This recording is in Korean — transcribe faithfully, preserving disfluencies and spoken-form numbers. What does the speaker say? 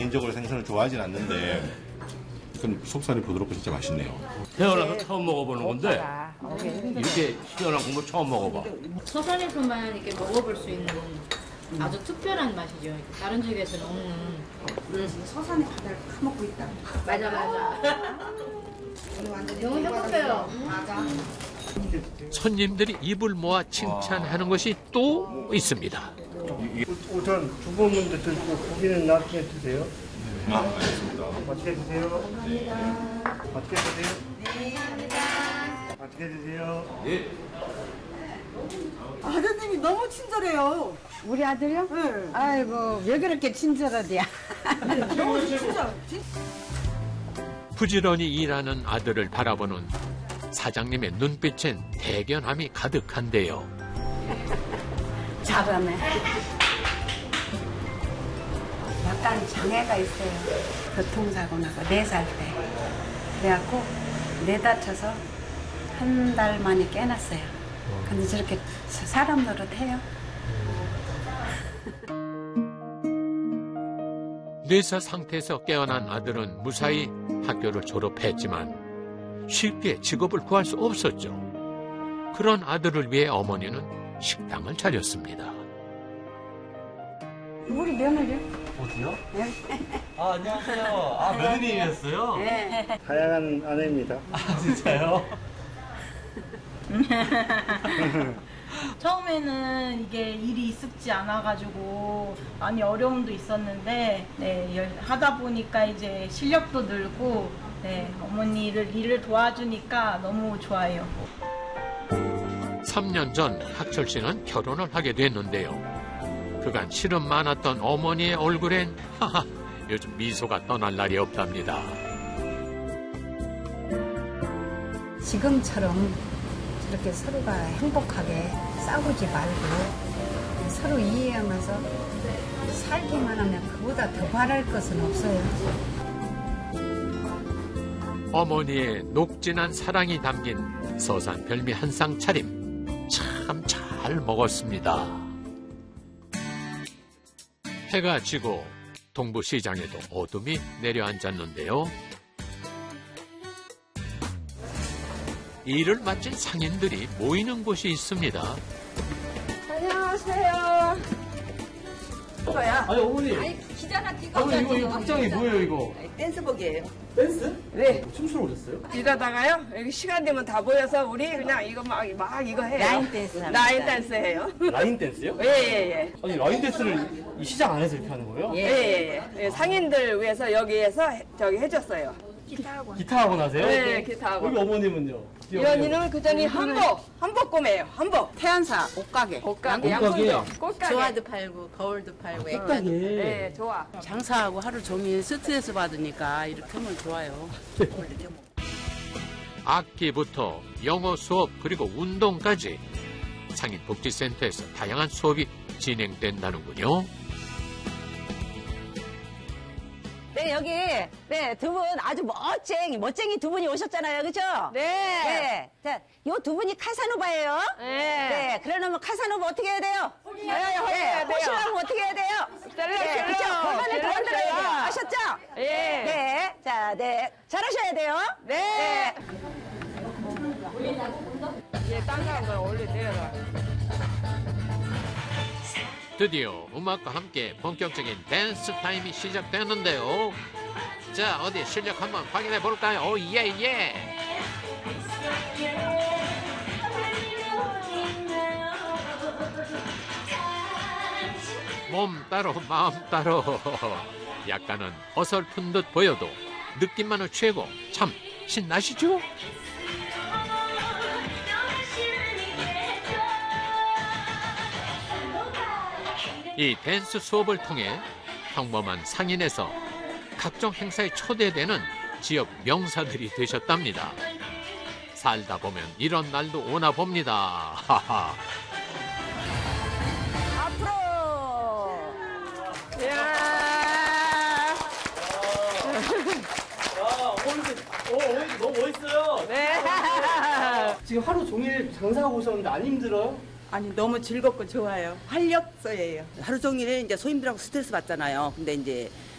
개인적으로 생선을 좋아하진 않는데 그럼 속살이 부드럽고 진짜 맛있네요. 태어나서 처음 먹어보는 건데 이렇게 시원한 국물 처음 먹어봐. 서산에서만 이렇게 먹어볼 수 있는 아주 특별한 맛이죠. 다른 지역에서는 없는. 음. 서산의 바다를 파먹고 있다. 맞아 맞아. 너무 행복해요. 맞아. 손님들이 입을 모아 칭찬하는 것이 또 있습니다. 우선 두부 먼저 드시고 고기는 나중에 드세요. 아, 알겠습니다. 맛있게 드세요. 맛있게 드세요. 네, 감사합니다. 맛있게 드세요. 예. 아드님이 너무 친절해요. 우리 아들요? 네. 아이고 왜 그렇게 친절하대야. 너무 친절. 부지런히 일하는 아들을 바라보는 사장님의 눈빛엔 대견함이 가득한데요. 잘하네. 약간 장애가 있어요. 교통사고 나서 네 살 때. 그래갖고 뇌 다쳐서 한 달 만에 깨났어요. 근데 저렇게 사람 노릇해요. 뇌사 상태에서 깨어난 아들은 무사히 학교를 졸업했지만 쉽게 직업을 구할 수 없었죠. 그런 아들을 위해 어머니는 식당을 차렸습니다. 우리 며느리요? 어디요? 네. 아, 안녕하세요. 아, 며느님이었어요? 네. 다양한 아내입니다. 아, 진짜요? 처음에는 이게 일이 익숙지 않아가지고 많이 어려움도 있었는데 네, 열- 하다 보니까 이제 실력도 늘고 네, 어머니를 일을 도와주니까 너무 좋아요. 삼 년 전 학철 씨는 결혼을 하게 됐는데요. 그간 시름 많았던 어머니의 얼굴엔 하하, 요즘 미소가 떠날 날이 없답니다. 지금처럼 저렇게 서로가 행복하게 싸우지 말고 서로 이해하면서 살기만 하면 그보다 더 바랄 것은 없어요. 어머니의 녹진한 사랑이 담긴 서산 별미 한 상 차림 참 잘 먹었습니다. 해가 지고 동부시장에도 어둠이 내려앉았는데요. 일을 마친 상인들이 모이는 곳이 있습니다. 안녕하세요. 뭐야? 아니, 어머니. 아니 기잖아 기가. 어머니, 이거, 이거 복장이 뭐예요, 이거? 댄스복이에요. 댄스? 네. 춤추러 오셨어요? 이러다가요 여기 시간 되면 다 모여서 우리 그냥 이거 막, 막 이거 해요. 라인 댄스 합니다. 라인 댄스 해요. 라인 댄스요? 예예예. 아니, 라인 댄스를 이 시장 안에서 이렇게 하는 거예요? 예예예. 예, 상인들 위해서 여기에서 해- 저기 해줬어요. 기타 학원 하세요? 네, 기타 학원. 여기 어머님은요? 이 언니는 그 전이 한복 한복 꿈이에요. 한복. 태안사 옷가게. 옷가게, 옷가게. 양문점, 꽃가게. 조화도 팔고 거울도 팔고 꽃가게. 네, 좋아. 장사하고 하루 종일 스트레스 받으니까 이렇게 하면 좋아요. 악기부터 영어 수업 그리고 운동까지 상인복지센터에서 다양한 수업이 진행된다는군요. 네, 여기, 네, 두 분 아주 멋쟁이, 멋쟁이 두 분이 오셨잖아요. 그죠? 네. 네. 자, 요 두 분이 카사노바예요. 네. 네. 그러려면 카사노바 어떻게 해야 돼요? 네, 호시해야 돼요. 호시라면 어떻게 해야 돼요? 셀럽, 네, 셀럽. 그쵸? 골반을 더 셀럽, 흔들어야 돼요. 셀럽. 아셨죠? 예. 네. 자, 네. 잘하셔야 돼요. 네. 얘 딴사람 거야 원래 내려가. 드디어 음악과 함께 본격적인 댄스 타임이 시작되는데요. 자, 어디 실력 한번 확인해 볼까요? 오, 예, 예. 몸 따로 마음 따로. 약간은 어설픈 듯 보여도 느낌만은 최고. 참 신나시죠? 이 댄스 수업을 통해 평범한 상인에서 각종 행사에 초대되는 지역 명사들이 되셨답니다. 살다 보면 이런 날도 오나 봅니다. 하하. 앞으로. 이야. 아, 어머니, 어, 어머니 너무 멋있어요. 네. 지금 하루 종일 장사하고 오셨는데 안 힘들어요? 아니 너무 즐겁고 좋아요. 활력소예요. 하루 종일 이제 소인들하고 스트레스 받잖아요. 근데 이제